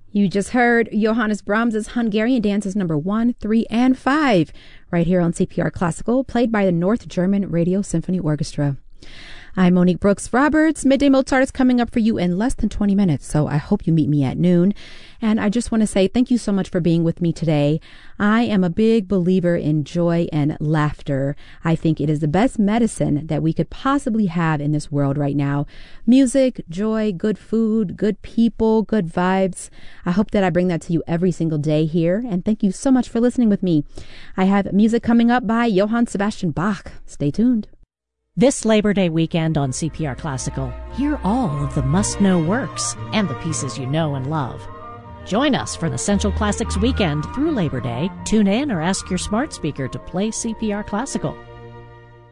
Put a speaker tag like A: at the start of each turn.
A: You just heard Johannes Brahms' Hungarian Dances number 1, 3, and 5 right here on CPR Classical, played by the North German Radio Symphony Orchestra. I'm Monique Brooks Roberts. Midday Mozart is coming up for you in less than 20 minutes, so I hope you meet me at noon. And I just want to say thank you so much for being with me today. I am a big believer in joy and laughter. I think it is the best medicine that we could possibly have in this world right now. Music, joy, good food, good people, good vibes. I hope that I bring that to you every single day here. And thank you so much for listening with me. I have music coming up by Johann Sebastian Bach. Stay tuned.
B: This Labor Day weekend on CPR Classical, hear all of the must-know works and the pieces you know and love. Join us for the Essential Classics weekend through Labor Day. Tune in or ask your smart speaker to play CPR Classical.